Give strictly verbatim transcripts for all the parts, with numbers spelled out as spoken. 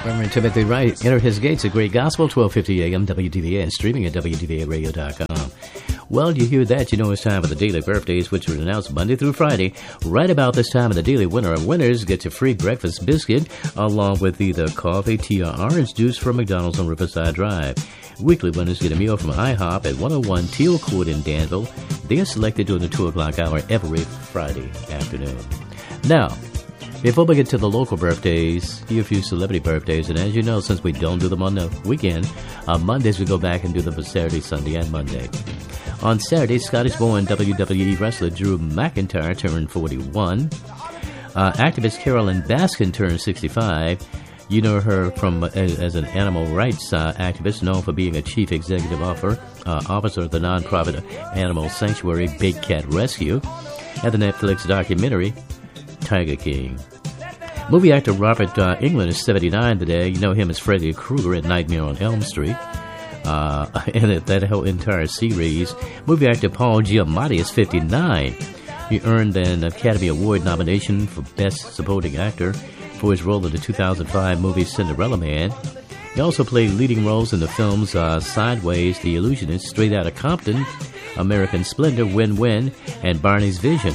Reverend Timothy Wright entered his gates at Great Gospel, twelve fifty a.m. W D V A, and streaming at W D V A radio dot com. Well, you hear that, you know it's time for the daily birthdays, which are announced Monday through Friday. Right about this time of the daily, winner of winners gets a free breakfast biscuit, along with either coffee, tea, or orange juice from McDonald's on Riverside Drive. Weekly winners get a meal from IHOP at one oh one Teal Court in Danville. They are selected during the two o'clock hour every Friday afternoon. Now, before we get to the local birthdays, here are a few celebrity birthdays. And as you know, since we don't do them on the weekend, on Mondays we go back and do them for Saturday, Sunday, and Monday. On Saturday, Scottish-born W W E wrestler Drew McIntyre turned forty-one. Uh, activist Carolyn Baskin turned sixty-five. You know her from uh, as an animal rights uh, activist, known for being a chief executive officer, uh, officer of the nonprofit animal sanctuary Big Cat Rescue, and the Netflix documentary Tiger King. Movie actor Robert uh, Englund is seventy-nine today. You know him as Freddy Krueger in Nightmare on Elm Street. Uh, and that whole entire series. Movie actor Paul Giamatti is fifty-nine. He earned an Academy Award nomination for Best Supporting Actor for his role in the two thousand five movie Cinderella Man. He also played leading roles in the films uh, Sideways, The Illusionist, Straight Outta Compton, American Splendor, Win-Win, and Barney's Vision.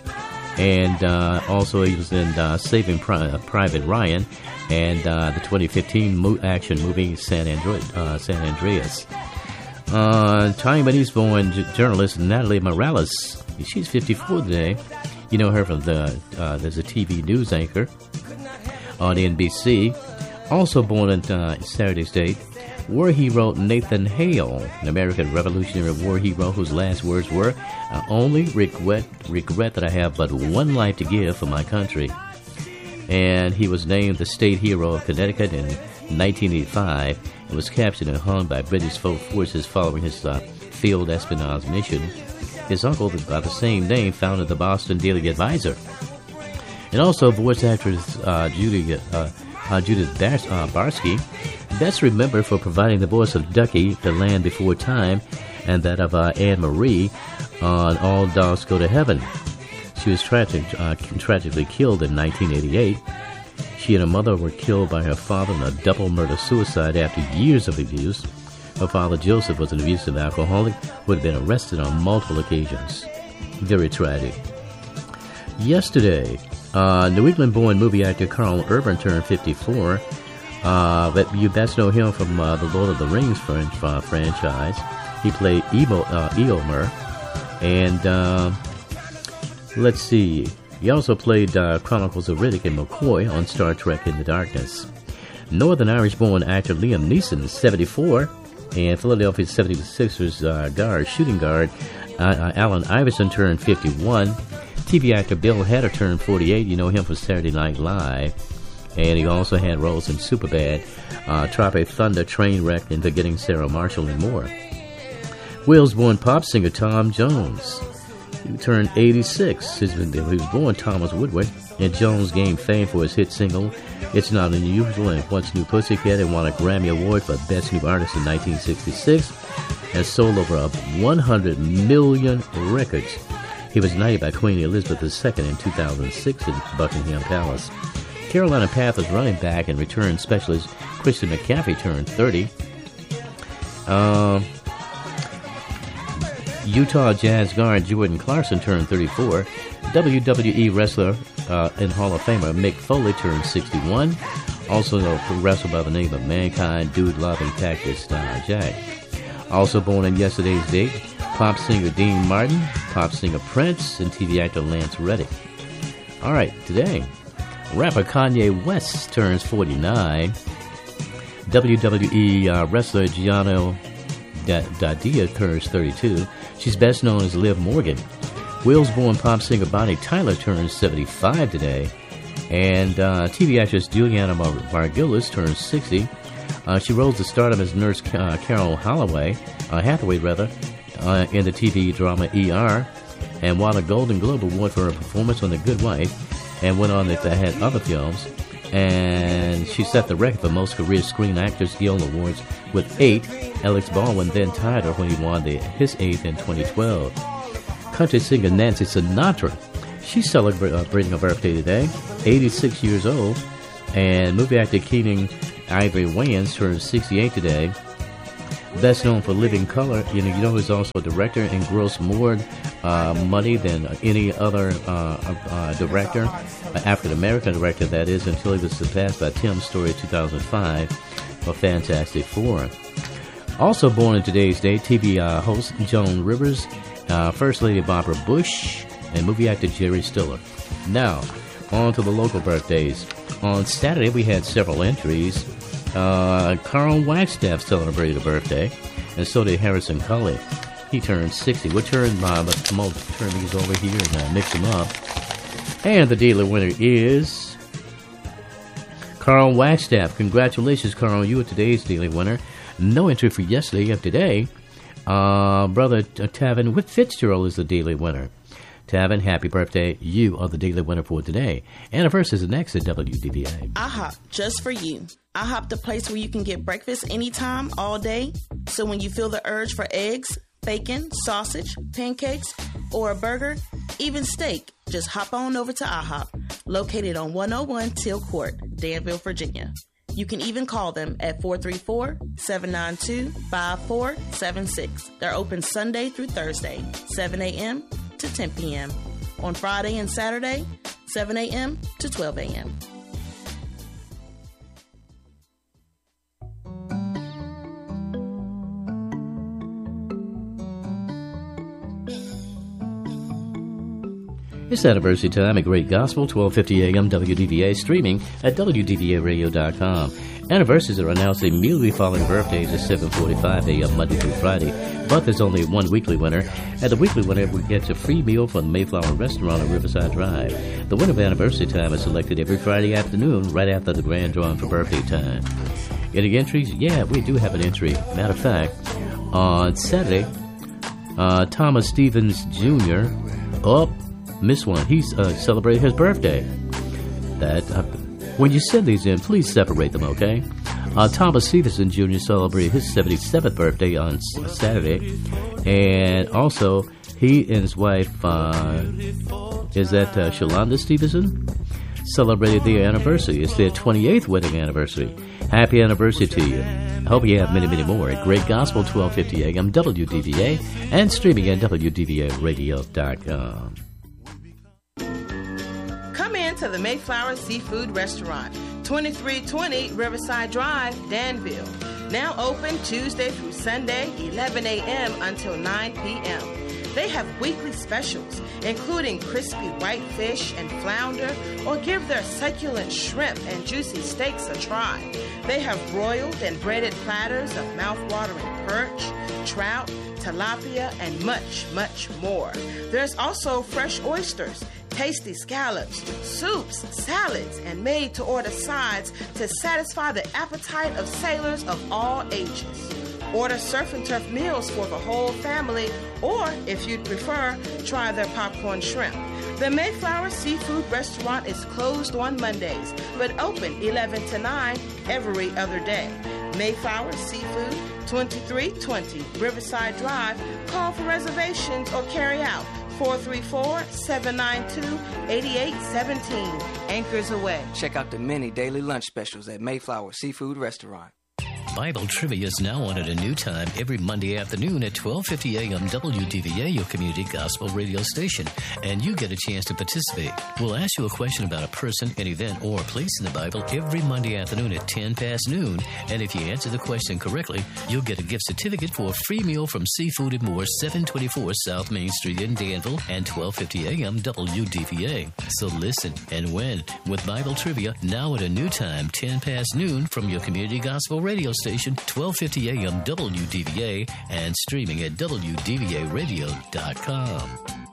And uh, also he was in uh, Saving Pri- Private Ryan and uh, the twenty fifteen mo- action movie San, Andro- uh, San Andreas. Uh, Taiwanese-born j- journalist Natalie Morales, she's fifty-four today. You know her from the, uh, there's a T V news anchor on N B C. Also born on uh, Saturday's date, war hero Nathan Hale, an American Revolutionary War hero whose last words were, I only regret, regret that I have but one life to give for my country. And he was named the State Hero of Connecticut in nineteen eighty-five and was captured and hung by British forces following his uh, field espionage mission. His uncle, by the same name, founded the Boston Daily Advisor. And also voice actress uh, Judy, uh, uh, Judith Bas- uh, Barsky, best remembered for providing the voice of Ducky, The Land Before Time, and that of uh, Anne Marie on All Dogs Go to Heaven. She was tragic, uh, tragically killed in nineteen eighty-eight. She and her mother were killed by her father in a double murder-suicide after years of abuse. Her father, Joseph, was an abusive alcoholic who had been arrested on multiple occasions. Very tragic. Yesterday, uh, New England-born movie actor Carl Urban turned fifty-four. Uh, but you best know him from uh, the Lord of the Rings fran- uh, franchise. He played Emo, uh, Eomer. And uh, let's see. He also played uh, Chronicles of Riddick and McCoy on Star Trek In the Darkness. Northern Irish-born actor Liam Neeson is seventy-four. And Philadelphia seventy-sixers uh, guard, shooting guard uh, uh, Allen Iverson turned fifty-one. T V actor Bill Hader turned forty-eight. You know him from Saturday Night Live. And he also had roles in Superbad, uh, Tropic Thunder, Trainwreck, and Forgetting Sarah Marshall, and more. Wales-born pop singer Tom Jones. He turned eighty-six. He was born Thomas Woodward, and Jones gained fame for his hit single, It's Not Unusual, and What's New Pussycat, and won a Grammy Award for Best New Artist in nineteen sixty-six, and sold over one hundred million records. He was knighted by Queen Elizabeth the Second in two thousand six in Buckingham Palace. Carolina Panthers running back and return specialist Christian McCaffrey turned thirty. Uh, Utah Jazz guard Jordan Clarkson turned thirty-four. W W E wrestler uh, and Hall of Famer Mick Foley turned sixty-one. Also a wrestler by the name of Mankind, Dude Loving Cactus uh, Jack. Also born on yesterday's date, pop singer Dean Martin, pop singer Prince, and T V actor Lance Reddick. All right, today, rapper Kanye West turns forty-nine. W W E uh, wrestler Gianna Dadia turns thirty-two. She's best known as Liv Morgan. Wales-born pop singer Bonnie Tyler turns seventy-five today. And uh, T V actress Juliana Mar- Margulis turns sixty. Uh, she rose to stardom as nurse uh, Carol Holloway, uh, Hathaway rather, uh, in the T V drama E R, and won a Golden Globe Award for her performance on The Good Wife, and went on to had other films. And she set the record for most career Screen Actors Guild Awards with eight. Alex Baldwin then tied her when he won the, his eighth in twenty twelve. Country singer Nancy Sinatra, she's celebrating her birthday today, eighty-six years old. And movie actor Keenan Ivory Wayans turns sixty-eight today. Best known for Living Color, you know, you know, he's also a director and grossed more uh, money than any other uh, uh, director, uh, African-American director, that is, until he was surpassed by Tim Story in two thousand five for Fantastic Four. Also born in today's day, T V uh, host Joan Rivers, uh, First Lady Barbara Bush, and movie actor Jerry Stiller. Now, on to the local birthdays. On Saturday, we had several entries. Uh, Carl Wagstaff celebrated a birthday, and so did Harrison Culley. He turned sixty. We'll turn, uh, let's come over, turn these over here and uh, mix them up. And the daily winner is Carl Wagstaff. Congratulations, Carl. You are today's daily winner. No entry for yesterday. You have today. Uh, Brother Tavin Whit Fitzgerald is the daily winner. Tavin, happy birthday. You are the daily winner for today. Anniversary is next at W D V A. IHOP, just for you. IHOP, the place where you can get breakfast anytime, all day. So when you feel the urge for eggs, bacon, sausage, pancakes, or a burger, even steak, just hop on over to IHOP, located on one oh one Teal Court, Danville, Virginia. You can even call them at four three four, seven nine two, five four seven six. They're open Sunday through Thursday, seven a.m. to ten p.m. On Friday and Saturday, seven a.m. to twelve a.m. It's anniversary time at Great Gospel, twelve fifty a.m. W D V A, streaming at W D V A radio dot com. Anniversaries are announced immediately following birthdays at seven forty-five a.m. Monday through Friday, but there's only one weekly winner. And the weekly winner will get a free meal from the Mayflower Restaurant on Riverside Drive. The winner of anniversary time is selected every Friday afternoon, right after the grand drawing for birthday time. Any entries? Yeah, we do have an entry. Matter of fact, on Saturday, uh, Thomas Stevens Junior Oh, missed one. He's uh, celebrating his birthday. That uh, when you send these in, please separate them, okay? Uh, Thomas Stevenson Junior celebrated his seventy-seventh birthday on s- Saturday, and also he and his wife, uh, is that uh, Shalonda Stevenson, celebrated their anniversary. It's their twenty-eighth wedding anniversary. Happy anniversary to you. I hope you have many, many more at Great Gospel, twelve fifty a.m. W D V A, and streaming at W D V A radio dot com. Come in to the Mayflower Seafood Restaurant, twenty-three twenty Riverside Drive, Danville. Now open Tuesday through Sunday, eleven a.m. until nine p.m. They have weekly specials, including crispy white fish and flounder, or give their succulent shrimp and juicy steaks a try. They have broiled and breaded platters of mouth-watering perch, trout, tilapia, and much, much more. There's also fresh oysters, tasty scallops, soups, salads, and made-to-order sides to satisfy the appetite of sailors of all ages. Order surf and turf meals for the whole family, or, if you'd prefer, try their popcorn shrimp. The Mayflower Seafood Restaurant is closed on Mondays, but open eleven to nine every other day. Mayflower Seafood, twenty-three twenty Riverside Drive. Call for reservations or carry out four three four, seven nine two, eight eight one seven. Anchors away. Check out the many daily lunch specials at Mayflower Seafood Restaurant. Bible Trivia is now on at a new time every Monday afternoon at twelve fifty a.m. W D V A, your community gospel radio station, and you get a chance to participate. We'll ask you a question about a person, an event, or a place in the Bible every Monday afternoon at ten past noon, and if you answer the question correctly, you'll get a gift certificate for a free meal from Seafood and More, seven twenty-four South Main Street in Danville, and twelve fifty a.m. W D V A. So listen and win with Bible Trivia now at a new time, ten past noon, from your community gospel radio station. Station, twelve fifty a.m. W D V A, and streaming at W D V A radio dot com.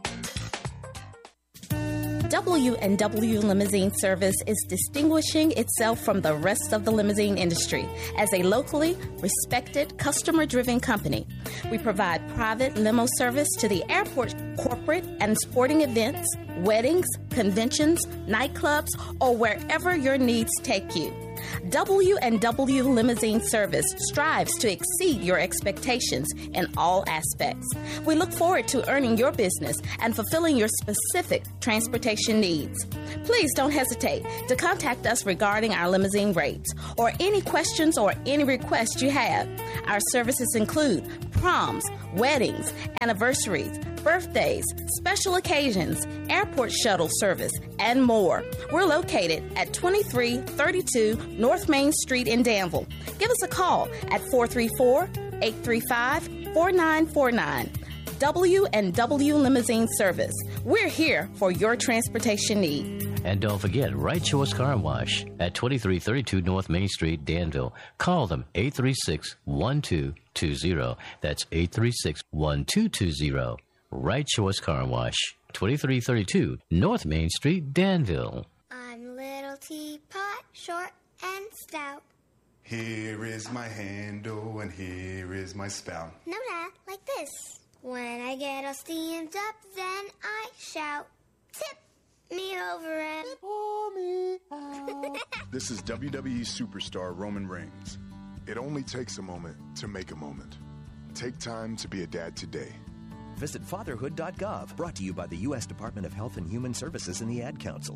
W and W Limousine Service is distinguishing itself from the rest of the limousine industry as a locally respected, customer-driven company. We provide private limo service to the airport, corporate and sporting events, weddings, conventions, nightclubs, or wherever your needs take you. W and W Limousine Service strives to exceed your expectations in all aspects. We look forward to earning your business and fulfilling your specific transportation needs. Please don't hesitate to contact us regarding our limousine rates or any questions or any requests you have. Our services include proms, weddings, anniversaries, birthdays, special occasions, airport shuttle service, and more. We're located at twenty-three thirty-two North Main Street in Danville. Give us a call at four three four, eight three five, four nine four nine. W and W Limousine Service. We're here for your transportation need. And don't forget, Right Choice Car Wash at twenty-three thirty-two North Main Street, Danville. Call them eight three six, one two two zero. That's eight three six, one two two zero. Right Choice Car Wash, twenty-three thirty-two North Main Street, Danville. I'm little teapot, short and stout. Here is my handle and here is my spout. No, Dad, like this. When I get all steamed up, then I shout, tip me over and pour me out. This is W W E superstar Roman Reigns. It only takes a moment to make a moment. Take time to be a dad today. Visit fatherhood dot gov, brought to you by the U S Department of Health and Human Services and the Ad Council.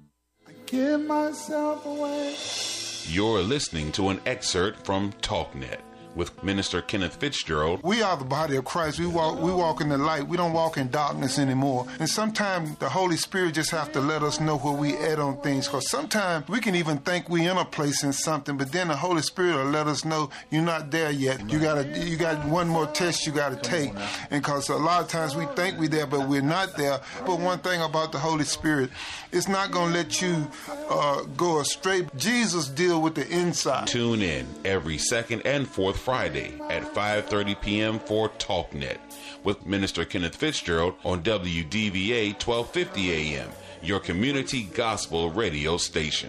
I give myself away. You're listening to an excerpt from TalkNet with Minister Kenneth Fitzgerald. We are the body of Christ. We walk we walk in the light. We don't walk in darkness anymore. And sometimes the Holy Spirit just have to let us know where we at on things. Because sometimes we can even think we in a place in something, but then the Holy Spirit will let us know you're not there yet. You gotta you got one more test you gotta take. And because a lot of times we think we're there, but we're not there. But one thing about the Holy Spirit, it's not gonna let you uh, go astray. Jesus deal with the inside. Tune in every second and fourth Friday at five thirty p.m. for TalkNet with Minister Kenneth Fitzgerald on W D V A twelve fifty a.m., your community gospel radio station.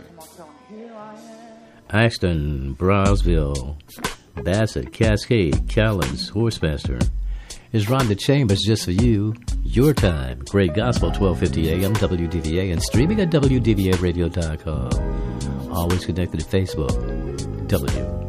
Axton, Brownsville, Bassett, Cascade, Callens, Horsemaster. Is Ron the Chambers just for you? Your time. Great Gospel, twelve fifty a.m., W D V A, and streaming at W D V A radio dot com. Always connected to Facebook. W